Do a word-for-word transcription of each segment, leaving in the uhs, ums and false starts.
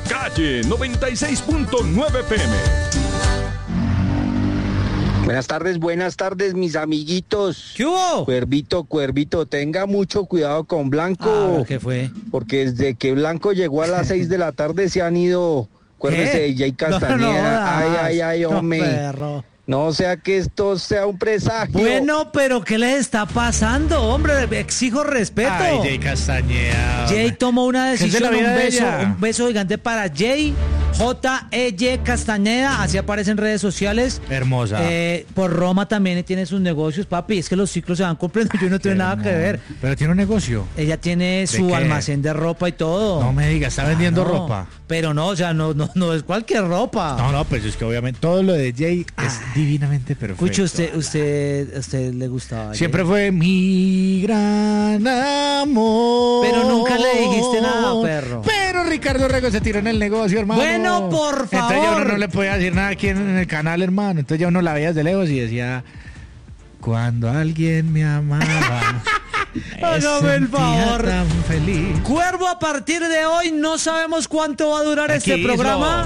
Calle noventa y seis punto nueve P M. Buenas tardes, buenas tardes, mis amiguitos. ¿Qué hubo? Cuervito, Cuervito, tenga mucho cuidado con Blanco. Ah, ¿qué fue? Porque desde que Blanco llegó a las seis de la tarde se han ido. Acuérdese de Jay Castañeda. No, no, ay, ay, ay, hombre. No, perro. No sea que esto sea un presagio. Bueno, pero ¿qué les está pasando, hombre? Exijo respeto. Ay, Jay Castañeda. Jay tomó una ¿Qué es de decisión, la vida un de beso, ella? un beso gigante para Jay, J E Y Castañeda, así aparece en redes sociales. Hermosa. Eh, por Roma también tiene sus negocios, papi, es que los ciclos se van cumpliendo, yo no tengo nada que ver. Pero tiene un negocio. Ella tiene su qué? almacén de ropa y todo. No me diga, está vendiendo Ah, no. ropa. Pero no, o sea, no, no, no es cualquier ropa. No, no, pues es que obviamente todo lo de Jay es divinamente perfecto. Escuche, usted, usted, usted le gustaba. Siempre Jay? fue mi gran amor. Pero nunca le dijiste nada, perro. Pero Ricardo Rego se tiró en el negocio, hermano. Bueno, por Entonces ya favor. uno no le podía decir nada aquí en, en el canal, hermano. Entonces ya uno la veía desde lejos y decía, cuando alguien me amaba, me Hágame el sentía favor. tan feliz. Cuervo, a partir de hoy no sabemos cuánto va a durar Aquí este hizo. programa.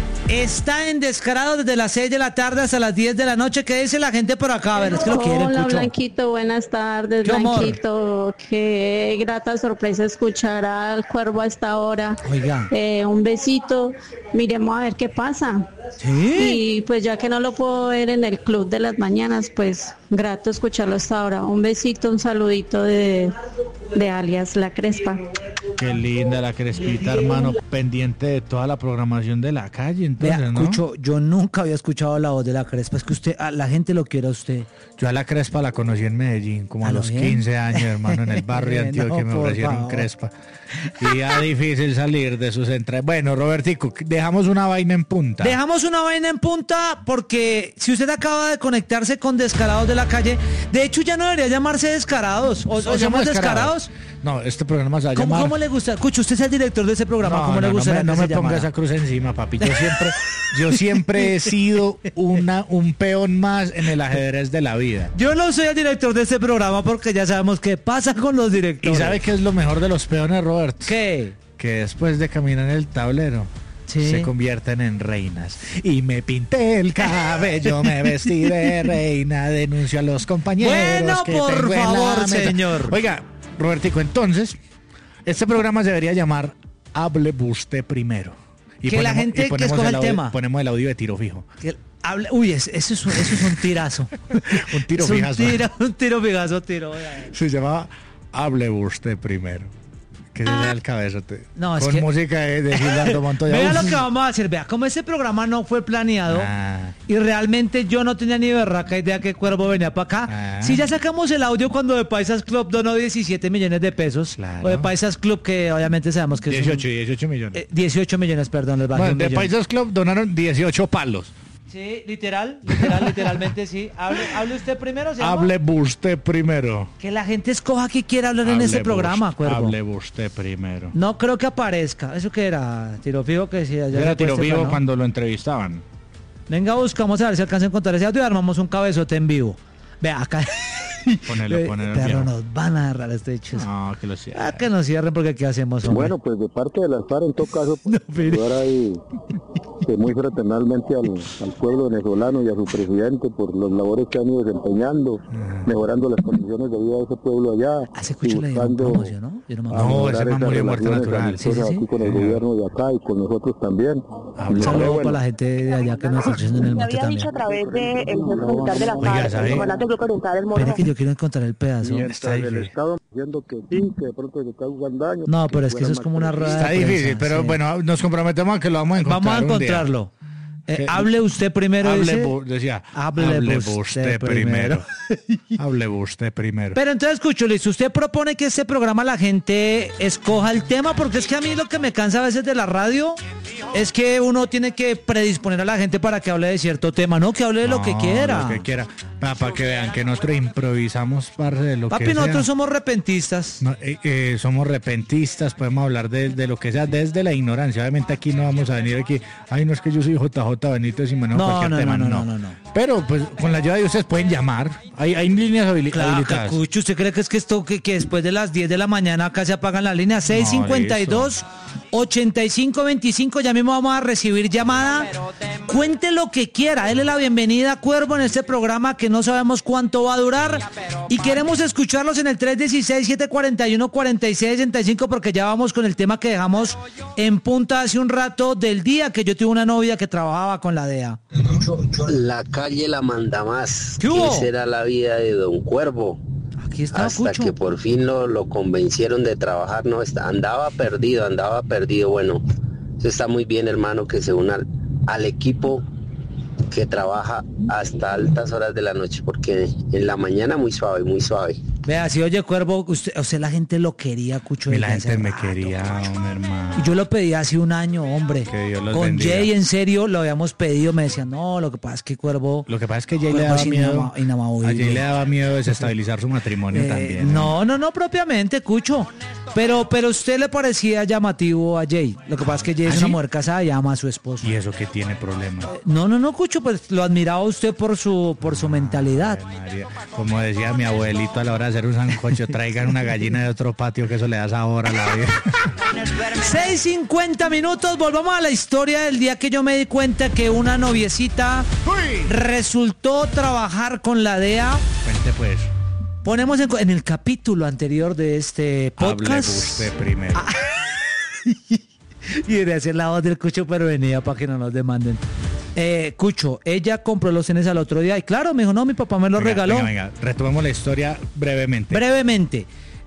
Está en Descarado desde las seis de la tarde hasta las diez de la noche. ¿Qué dice la gente por acá? A ver, es que lo quieren, Hola, Cucho. Blanquito, buenas tardes, ¿Qué amor? Blanquito. Qué grata sorpresa escuchar al Cuervo a esta hora. Oiga. Eh, un besito, miremos a ver qué pasa. ¿Sí? Y pues ya que no lo puedo ver en el club de las mañanas, pues grato escucharlo hasta ahora. Un besito, un saludito de, de alias La Crespa. Qué linda la Crespita, hermano, pendiente de toda la programación de la calle, entonces, Vea, ¿no? Cucho, yo nunca había escuchado la voz de la Crespa. Es que usted, a la gente lo quiere a usted. Yo a la Crespa la conocí en Medellín, como a ¿A lo los bien? quince años, hermano, en el barrio No, antiguo que me por ofrecieron favor. Crespa. Y ya difícil salir de sus entradas. Bueno, Robertico, dejamos una vaina en punta. Dejamos una vaina en punta porque si usted acaba de conectarse con Descarados de la Calle, de hecho ya no debería llamarse Descarados. ¿O, o ¿Somos somos descarados? Descarados? No, este programa se va a ¿Cómo, llamar... ¿Cómo le gusta? Cucho, usted es el director de ese programa. No, ¿Cómo no, le gusta no me, no que me se ponga llamara? esa cruz encima, papi. Yo siempre, yo siempre he sido una, un peón más en el ajedrez de la vida. Yo no soy el director de este programa porque ya sabemos qué pasa con los ¿Y directores. sabe qué es lo mejor de los peones, Robert? ¿Qué? Que después de caminar en el tablero Sí. se convierten en reinas. Y me pinté el cabello, me vestí de reina, denuncio a los compañeros. Bueno, que por tengo en la favor, mesa. señor. Oiga, Robertico, entonces, este programa se debería llamar Hable usted primero. Que la gente y que escoja el audio, tema. Ponemos el audio de tiro fijo. Que hable- Uy, es- eso es, un, eso es un tirazo. Un tiro Es un fijazo. tiro, un tiro fijazo, tiro. oiga. Se llamaba Hable usted primero. Que se le da el cabezote. No, es Con que- música de, de Gilberto Montoya. Vea lo Uf. que vamos a hacer, vea, como ese programa no fue planeado Ah. y realmente yo no tenía ni berraca idea que Cuervo venía para acá. Ah. Si ya sacamos el audio cuando de Paisas Club donó diecisiete millones de pesos, Claro. o de Paisas Club que obviamente sabemos que es un- dieciocho, dieciocho millones. eh, dieciocho millones, perdón, les bajé Bueno, un de millón. Paisas Club donaron dieciocho palos. Sí, literal, literal, literalmente sí. Hable, hable usted primero, ¿se llama? Hable usted primero. Que la gente escoja que quiera hablar en Hable este programa, bus- Cuervo. Hable usted primero. No creo que aparezca. ¿Eso qué era? Tiro fijo que decía. ya Era se tiro fue este vivo plan, ¿no? cuando lo entrevistaban. Venga, buscamos a ver si alcanza a encontrar ese audio y armamos un cabezote en vivo. Vea, acá. Ponelo, Eh, ponelo, Perro, viejo. nos van a agarrar este hecho. No, que lo sea. Ah, que nos cierren porque ¿qué hacemos, hombre? Bueno, pues de parte de las FARC, en todo caso, pues, No, mire. saludar ahí eh, muy fraternalmente al, al pueblo venezolano y a su presidente por las labores que han ido desempeñando, mejorando las condiciones de vida de ese pueblo allá. Hace Cucho y le dio un buscando promoción, ¿no? Yo no me No, acuerdo. mejorar ese man esas murió muerte relaciones natural. amistosas Sí, sí, sí. aquí con el Señor. gobierno de acá y con nosotros también. Un saludo Bueno, para la gente de allá que nos está haciendo en el Me monte había también. dicho a través del jefe militar de la Oiga, FARC, ¿sabe? el comandante del Grupo Oriental del Morro. Espera que yo quiero encontrar el pedazo. mientras Está el difícil. Estado diciendo que sí, que de pronto se está jugando daño. No, pero es que fuera eso es más como una rueda Está de prensa, difícil, pero sí. bueno, nos comprometemos a que lo vamos a encontrar. Vamos a un día. encontrarlo. Eh, Que- hable usted primero. Hable, dice. bu- decía, Hable hable usted usted primero. primero. Hable usted primero. Pero entonces, escucho, Luis, usted propone que este programa la gente escoja el tema, porque es que a mí lo que me cansa a veces de la radio es que uno tiene que predisponer a la gente para que hable de cierto tema, no que hable de lo que No, quiera. Lo que quiera. Para que vean que nosotros improvisamos parte de lo Papi, que sea. nosotros somos repentistas. No, eh, eh, somos repentistas, podemos hablar de, de lo que sea desde la ignorancia. Obviamente aquí no vamos a venir aquí, ay, no es que yo soy J J Benítez y manejo No, cualquier no, tema. no, no, no, no. Pero pues con la ayuda de ustedes pueden llamar. Hay, hay líneas habili- Claro, habilitadas. Cacucho, ¿usted cree que es que esto que, que después de las diez de la mañana acá se apagan las líneas? seis cincuenta y dos, ochenta y cinco veinticinco, ya mismo vamos a recibir llamada. Cuente lo que quiera, déle la bienvenida a Cuervo en este programa que no sabemos cuánto va a durar y queremos escucharlos en el tres uno seis, siete cuatro uno, cuatro seis seis cinco porque ya vamos con el tema que dejamos en punta hace un rato del día que yo tuve una novia que trabajaba con la D E A. La calle la manda más. ¿Qué hubo? Esa era la vida de Don Cuervo. Aquí está, Hasta Cucho. que por fin lo, lo convencieron de trabajar. No, está, andaba perdido, andaba perdido. Bueno, eso está muy bien, hermano, que se una al, al equipo que trabaja hasta altas horas de la noche, porque en la mañana muy suave, muy suave. Vea, si oye Cuervo, usted, usted la gente lo quería, Cucho. Y desde la hace gente me rato. quería, hombre, hermano. Y yo lo pedí hace un año, hombre. Que Dios los Con bendiga. Jay, en serio, lo habíamos pedido. Me decían, no, lo que pasa es que Cuervo... Lo que pasa es que Jay le Cuervo daba es miedo. inama- inamovible. A Jay le daba miedo desestabilizar su matrimonio Eh, también. no, no, no propiamente, Cucho. Pero, pero usted le parecía llamativo a Jay. Lo que pasa es que Jay ¿Ah, es una sí? mujer casada y ama a su esposo. Y eso que tiene problemas. No, no, no, Cucho, pues lo admiraba usted por su, por su mentalidad. Ay, María. Como decía mi abuelito a la hora de hacer un sancocho, traigan una gallina de otro patio que eso le da sabor a la vida. seis cincuenta minutos, volvamos a la historia del día que yo me di cuenta que una noviecita resultó trabajar con la D E A. Cuente pues. Ponemos en, en el capítulo anterior de este Hable podcast. usted primero. Y de hacer la voz del Cucho, pero venía para que no nos demanden. Eh, Cucho, ella compró los tenis al otro día y claro, me dijo, no, mi papá me los Venga, regaló. Venga, venga, retomemos la historia brevemente. Brevemente,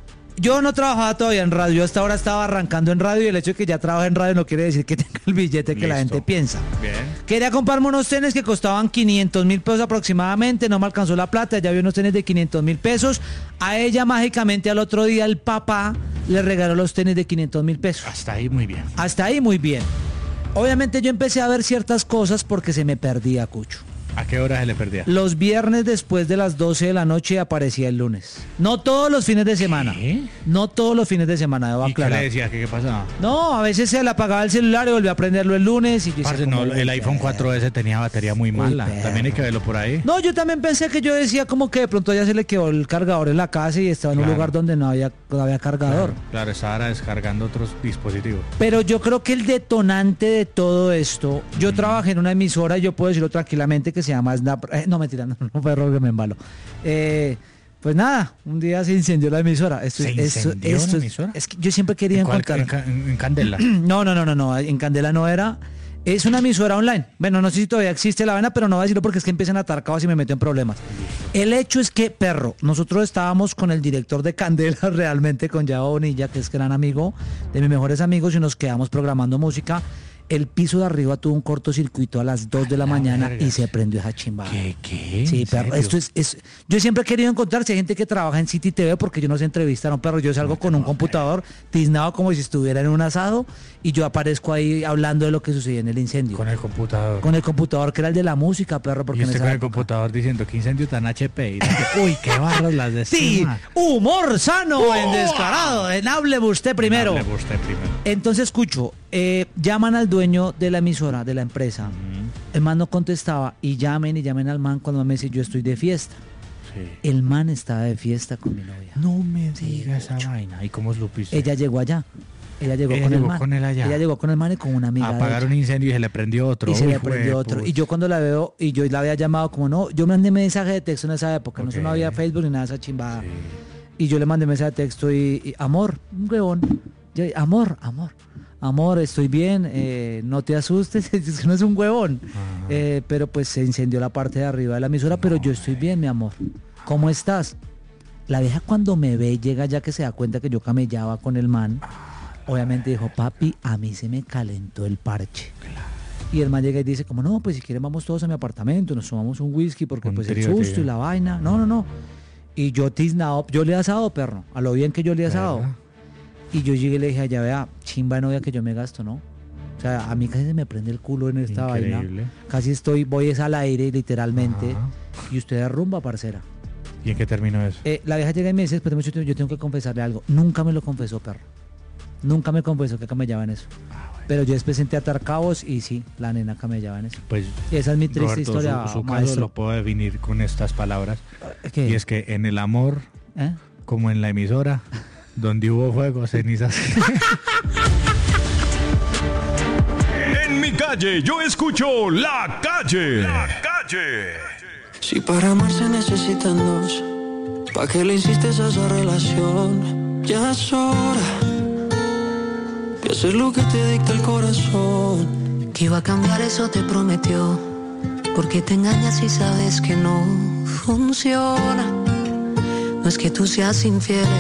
yo no trabajaba todavía en radio, yo hasta ahora estaba arrancando en radio y el hecho de que ya trabaje en radio no quiere decir que tenga el billete que la Listo. gente piensa. Bien. Quería comprarme unos tenis que costaban quinientos mil pesos aproximadamente, no me alcanzó la plata, ya vi unos tenis de quinientos mil pesos. A ella mágicamente al otro día el papá le regaló los tenis de quinientos mil pesos. Hasta ahí muy bien. Hasta ahí muy bien. Obviamente yo empecé a ver ciertas cosas porque se me perdía, Cucho. ¿A qué hora se le perdía? Los viernes después de las doce de la noche aparecía el lunes. No todos los fines de semana. ¿Qué? No todos los fines de semana, debo ¿Y qué le aclarar. decía? ¿Qué, qué pasaba? No, a veces se le apagaba el celular y volvía a prenderlo el lunes. Y yo decía, Parce, no, ¿cómo el voy iPhone a- cuatro ese tenía batería muy mala. perro. También hay que verlo por ahí. No, yo también pensé que yo decía como que de pronto ya se le quedó el cargador en la casa y estaba en un Claro. lugar donde no había, no había cargador. Claro, claro, estaba ahora descargando otros dispositivos. Pero yo creo que el detonante de todo esto, yo trabajé en una emisora y yo puedo decirlo tranquilamente que se llama Snap. Eh, no, mentira, no, no fue error que me embalo. Eh, pues nada, un día se incendió la emisora. Esto, ¿Se es- esto- incendió esto una es- emisora? Es que yo siempre quería ¿En, cuál- encontrar. en ca- en- en Candela? No, no, no, no, no, en Candela no era. Es una emisora online. Bueno, no sé si todavía existe la vaina, pero no voy a decirlo porque es que empiezan a atar cabos y me meten en problemas. El hecho es que, perro, nosotros estábamos con el director de Candela realmente, con Yao Bonilla, que es gran amigo de mis mejores amigos, y nos quedamos programando música. El piso de arriba tuvo un cortocircuito a las dos de la mañana verga. y se prendió esa chimba. ¿Qué? ¿Qué? Sí, ¿En perro, serio? esto es, es... Yo siempre he querido encontrar si hay gente que trabaja en City T V porque yo no sé entrevistar a un perro. Yo salgo con un computador tiznado como si estuviera en un asado y yo aparezco ahí hablando de lo que sucedió en el incendio. Con el computador. Con el computador que era el de la música, perro, porque Y en usted esa con el época- computador diciendo que incendio tan H P. Y uy, qué barras las de Sí, estima. humor sano, en descarado, en hábleme usted primero. Hable usted primero. Entonces escucho, eh, llaman al dueño de la emisora, de la empresa. El man no contestaba y llamen y llamen al man cuando me dice yo estoy de fiesta. Sí. El man estaba de fiesta con mi novia. No me diga esa vaina. ¿Y cómo lo puse? Ella llegó allá. Ella llegó Ella con llegó el man. con él allá. Ella llegó con el man y con una amiga. de Apagaron ella. un incendio y se le prendió otro. Y se Uy, le prendió otro. juepucha. Y yo cuando la veo, y yo la había llamado como no, yo mandé mensaje de texto en esa época, no, Ok. no había Facebook ni nada de esa chimbada. Sí. Y yo le mandé mensaje de texto y, y, amor, un huevón. Yo, amor, amor, amor, estoy bien, eh, no te asustes, es que no es un huevón. Ajá. Eh, pero pues se incendió la parte de arriba de la emisora, pero yo estoy bien, mi amor. ¿Cómo estás? La vieja cuando me ve, llega ya que se da cuenta que yo camellaba con el man. Obviamente dijo, papi, a mí se me calentó el parche. Y el man llega y dice, como no, pues si quieren vamos todos a mi apartamento, nos tomamos un whisky porque Un pues el trío, susto tío. y la vaina. No, no, no. Y yo tiznado, yo le he asado, perro, a lo bien que yo le he asado. ¿Verdad? Y yo llegué y le dije, ya vea, chimba de novia que yo me gasto, ¿no? O sea, a mí casi se me prende el culo en esta Increíble. vaina. Casi estoy, voy es al aire, literalmente. Ajá. Y usted derrumba, parcera. ¿Y en qué terminó eso? Eh, la vieja llega y me dice, después de mucho tiempo, yo tengo que confesarle algo. Nunca me lo confesó, perro. Nunca me confesó que camellaba en eso. Pero yo después senté atar cabos y sí, la nena camellaba en eso. Pues Y esa es mi triste Roberto, historia, su, su caso maestro. lo puedo definir con estas palabras. ¿Qué? Y es que en el amor, ¿Eh? como en la emisora, donde hubo fuego, cenizas. En mi calle yo escucho La Calle. La Calle. Si para amar se necesitan dos, ¿pa' qué le insistes a esa relación? Ya es hora de hacer lo que te dicta el corazón. Que iba a cambiar, eso te prometió. Porque te engañas y sabes que no funciona. No es que tú seas infiel,